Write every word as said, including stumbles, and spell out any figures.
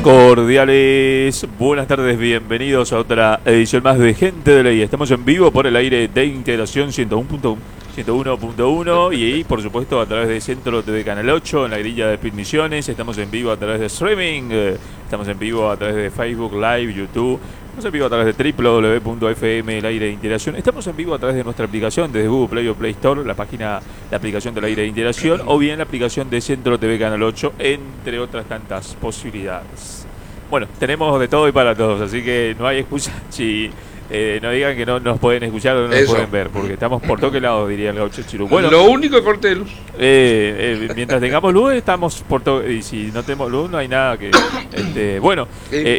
Cordiales, buenas tardes, bienvenidos a otra edición más de Gente de Ley. Estamos en vivo por el aire de Integración ciento uno punto uno y por supuesto a través de Centro T V Canal ocho en la grilla de Speed Misiones. Estamos en vivo a través de streaming, estamos en vivo a través de Facebook Live, YouTube. Estamos en vivo a través de doble u doble u doble u punto f m el aire de Integración. Estamos en vivo a través de nuestra aplicación desde Google Play o Play Store, la página, la aplicación del aire de Integración, o bien la aplicación de Centro T V Canal ocho, entre otras tantas posibilidades. Bueno, tenemos de todo y para todos, así que no hay excusa si eh, no digan que no nos pueden escuchar o no nos Eso. pueden ver, porque estamos por toque lado, diría el gaucho Chirú. Bueno, lo único es corte de luz. eh, eh, mientras tengamos luz estamos por todo, y si no tenemos luz no hay nada que... Este, bueno, Sí. eh,